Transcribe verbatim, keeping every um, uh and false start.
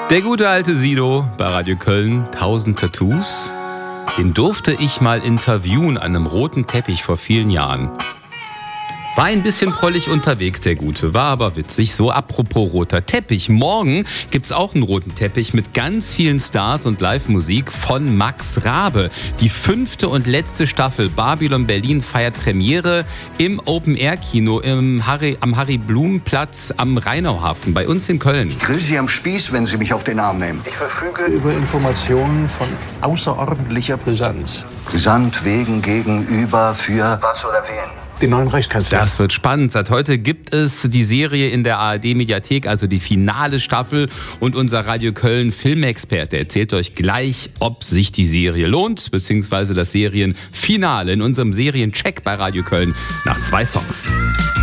Der gute alte Sido bei Radio Köln, tausend Tattoos. Den durfte ich mal interviewen an einem roten Teppich vor vielen Jahren. War ein bisschen prollig unterwegs, der Gute, war aber witzig. So, apropos roter Teppich. Morgen gibt's auch einen roten Teppich mit ganz vielen Stars und Live-Musik von Max Rabe. Die fünfte und letzte Staffel Babylon Berlin feiert Premiere im Open-Air-Kino im Harry, am Harry-Blum-Platz am Rheinauhafen bei uns in Köln. Ich grill Sie am Spieß, wenn Sie mich auf den Arm nehmen. Ich verfüge über Informationen von außerordentlicher Brisanz. Brisant, wegen, gegenüber, für was oder wen? Den neuen Reichskanzler. Das wird spannend. Seit heute gibt es die Serie in der A R D-Mediathek, also die finale Staffel. Und unser Radio Köln Filmexperte erzählt euch gleich, ob sich die Serie lohnt, beziehungsweise das Serienfinale in unserem Seriencheck bei Radio Köln nach zwei Songs.